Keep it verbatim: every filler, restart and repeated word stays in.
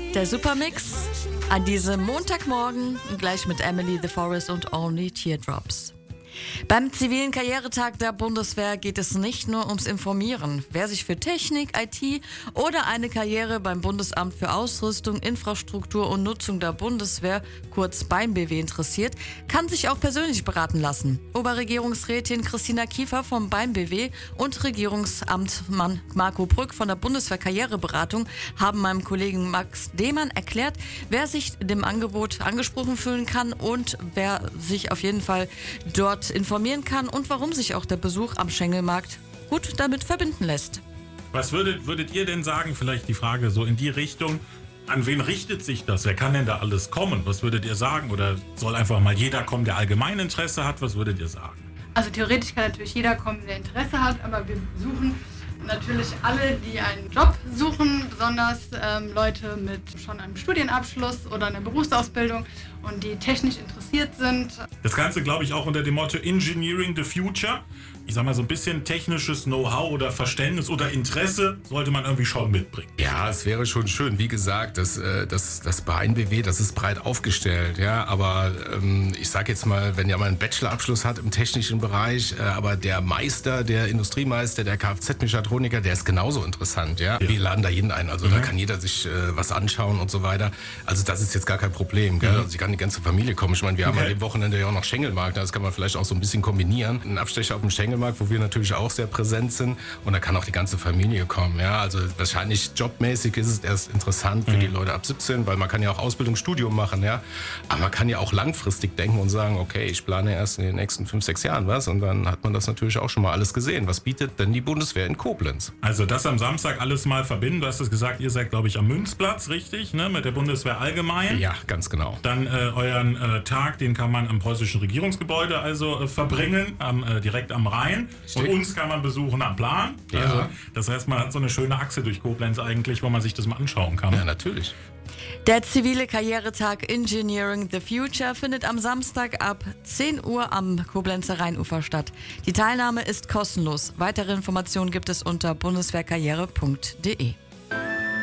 Der Supermix an diesem Montagmorgen gleich mit Emily the Forest und Only Teardrops. Beim zivilen Karrieretag der Bundeswehr geht es nicht nur ums Informieren. Wer sich für Technik, I T oder eine Karriere beim Bundesamt für Ausrüstung, Infrastruktur und Nutzung der Bundeswehr, kurz beim B W, interessiert, kann sich auch persönlich beraten lassen. Oberregierungsrätin Christina Kiefer vom beim B W und Regierungsamtmann Marco Brück von der Bundeswehr Karriereberatung haben meinem Kollegen Max Demann erklärt, wer sich dem Angebot angesprochen fühlen kann und wer sich auf jeden Fall dort informieren kann und warum sich auch der Besuch am Schengelmarkt gut damit verbinden lässt. Was würdet, würdet ihr denn sagen, vielleicht die Frage so in die Richtung, an wen richtet sich das? Wer kann denn da alles kommen? Was würdet ihr sagen? Oder soll einfach mal jeder kommen, der allgemein Interesse hat? Was würdet ihr sagen? Also theoretisch kann natürlich jeder kommen, der Interesse hat, aber wir suchen natürlich alle, die einen Job suchen, besonders ähm, Leute mit schon einem Studienabschluss oder einer Berufsausbildung und die technisch interessiert sind. Das Ganze, glaube ich, auch unter dem Motto Engineering the Future. Ich sag mal, so ein bisschen technisches Know-how oder Verständnis oder Interesse sollte man irgendwie schon mitbringen. Ja, es wäre schon schön. Wie gesagt, das, das, das beim B W, das ist breit aufgestellt. Ja, aber ähm, ich sag jetzt mal, wenn jemand einen Bachelorabschluss hat im technischen Bereich, äh, aber der Meister, der Industriemeister, der Kfz-Mechatroniker, der ist genauso interessant. Ja? ja. Wir laden da jeden ein. Also mhm. da kann jeder sich äh, was anschauen und so weiter. Also das ist jetzt gar kein Problem. Gell? Mhm. Also die kann die ganze Familie kommen. Ich meine, wir okay. haben an dem Wochenende ja auch noch Schengelmarkt. Das kann man vielleicht auch so ein bisschen kombinieren. Ein Abstecher auf dem Schengelmarkt, wo wir natürlich auch sehr präsent sind. Und da kann auch die ganze Familie kommen. Ja? Also wahrscheinlich jobmäßig ist es erst interessant für mhm. die Leute ab siebzehn, weil man kann ja auch Ausbildung, Studium machen. Ja? Aber man kann ja auch langfristig denken und sagen, okay, ich plane erst in den nächsten fünf, sechs Jahren was. Und dann hat man das natürlich auch schon mal alles gesehen. Was bietet denn die Bundeswehr in Koblenz? Also das am Samstag alles mal verbinden. Du hast es gesagt, ihr seid, glaube ich, am Münzplatz, richtig? Ne? Mit der Bundeswehr allgemein. Ja, ganz genau. Dann äh, euren äh, Tag, den kann man am preußischen Regierungsgebäude also äh, verbringen, am, äh, direkt am Rhein. Stimmt. Und uns kann man besuchen am Plan. Ja. Also, das heißt, man hat so eine schöne Achse durch Koblenz eigentlich, wo man sich das mal anschauen kann. Ja, natürlich. Der zivile Karrieretag Engineering the Future findet am Samstag ab zehn Uhr am Koblenzer Rheinufer statt. Die Teilnahme ist kostenlos. Weitere Informationen gibt es unter bundeswehrkarriere punkt de.